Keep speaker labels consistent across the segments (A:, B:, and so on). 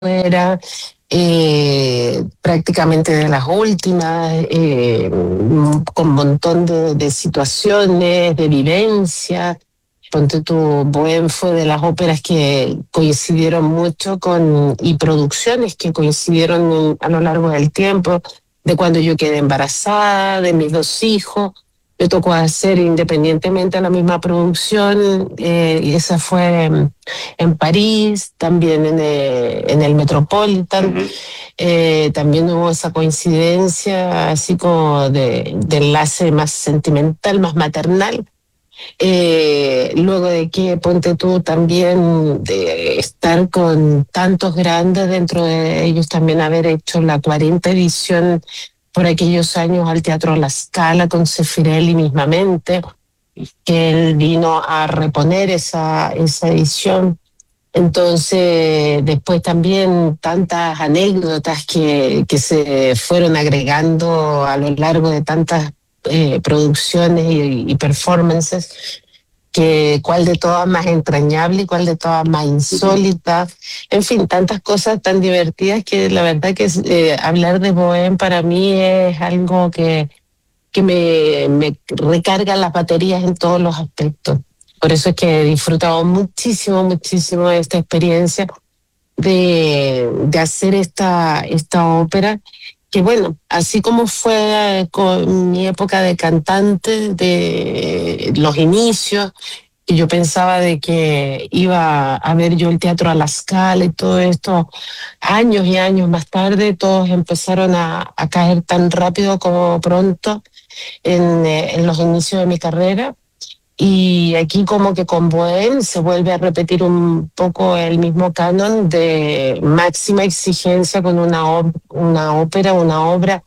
A: era prácticamente de las últimas, con un montón de situaciones, de vivencias. Ponte tu Bohème fue de las óperas que coincidieron mucho y producciones que coincidieron a lo largo del tiempo, de cuando yo quedé embarazada, de mis dos hijos. Me tocó hacer independientemente a la misma producción, y esa fue en París, también en el Metropolitan. También hubo esa coincidencia así como de enlace más sentimental, más maternal. Luego de que, ponte tú, también de estar con tantos grandes, dentro de ellos también haber hecho la 40 edición por aquellos años al Teatro La Scala con Sefirelli mismamente, que él vino a reponer esa edición. Entonces, después también tantas anécdotas que se fueron agregando a lo largo de tantas producciones y performances, que cuál de todas más entrañable y cuál de todas más insólita. En fin, tantas cosas tan divertidas que la verdad que hablar de Bohème para mí es algo que me recarga las baterías en todos los aspectos. Por eso es que he disfrutado muchísimo, muchísimo de esta experiencia de hacer esta ópera, que bueno, así como fue con mi época de cantante, de los inicios, y yo pensaba de que iba a ver yo el teatro a la Scala y todo esto, años y años más tarde, todos empezaron a caer tan rápido como pronto en los inicios de mi carrera. Y aquí como que con Bohème se vuelve a repetir un poco el mismo canon de máxima exigencia con una ópera, una obra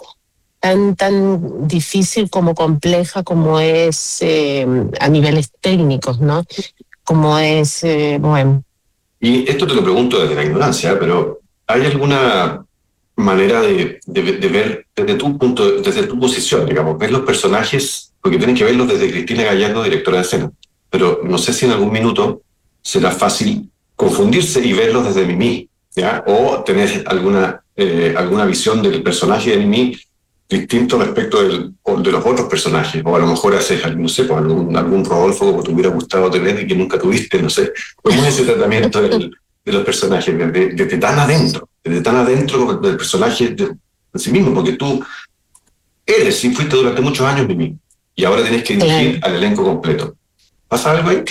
A: tan difícil como compleja como es, a niveles técnicos, ¿no? Como es Bohème.
B: Y esto te lo pregunto desde la ignorancia, pero ¿hay alguna manera de ver desde tu punto, desde tu posición, digamos, ver los personajes, porque tienes que verlos desde Cristina Gallardo, directora de escena, pero no sé si en algún minuto será fácil confundirse y verlos desde Mimi, ¿ya? O tener alguna visión del personaje de Mimi distinto respecto de los otros personajes, o a lo mejor haces, no sé, pues algún Rodolfo que te hubiera gustado tener y que nunca tuviste, no sé. ¿Cómo es ese tratamiento de los personajes, desde tan adentro del personaje de sí mismo? Porque tú eres y fuiste durante muchos años Mimi, y ahora tienes que dirigir al elenco completo. ¿Pasa algo ahí?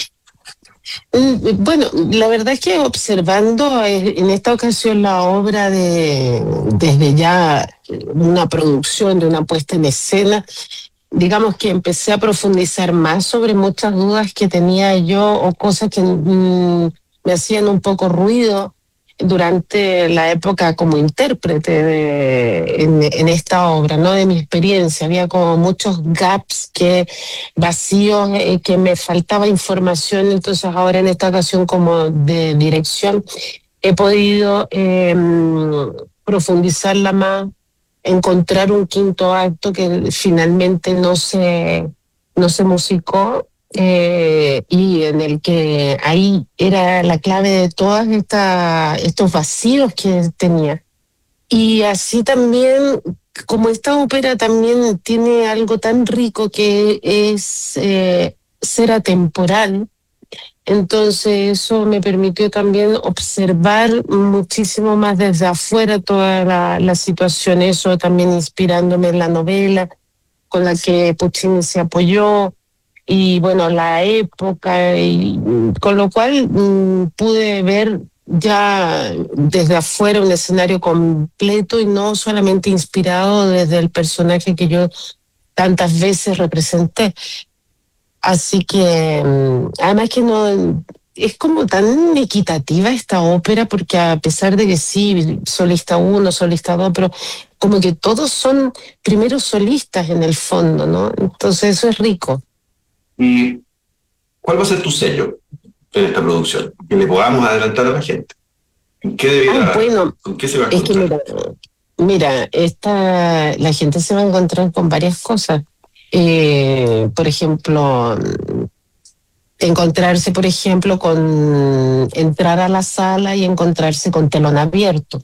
A: Bueno, la verdad es que observando en esta ocasión la obra desde ya una producción, de una puesta en escena, digamos que empecé a profundizar más sobre muchas dudas que tenía yo o cosas que me hacían un poco ruido durante la época como intérprete en esta obra, ¿no? De mi experiencia. Había como muchos gaps, vacíos, que me faltaba información. Entonces ahora en esta ocasión como de dirección he podido profundizarla más, encontrar un quinto acto que finalmente no se musicó, y en el que ahí era la clave de todas estos vacíos que tenía. Y así también, como esta ópera también tiene algo tan rico que es ser atemporal, entonces eso me permitió también observar muchísimo más desde afuera toda la situación, eso también inspirándome en la novela con la que Puccini se apoyó, y bueno, la época, y con lo cual pude ver ya desde afuera un escenario completo y no solamente inspirado desde el personaje que yo tantas veces representé. Así que, además que no, es como tan equitativa esta ópera, porque a pesar de que sí, solista uno, solista dos, pero como que todos son primeros solistas en el fondo, ¿no? Entonces eso es rico.
B: ¿Y cuál va a ser tu sello en esta producción? Que le podamos adelantar a la gente.
A: Bueno,
B: ¿Con qué se va a
A: es que
B: encontrar?
A: mira, la gente se va a encontrar con varias cosas. Por ejemplo, encontrarse, por ejemplo, con entrar a la sala y encontrarse con telón abierto.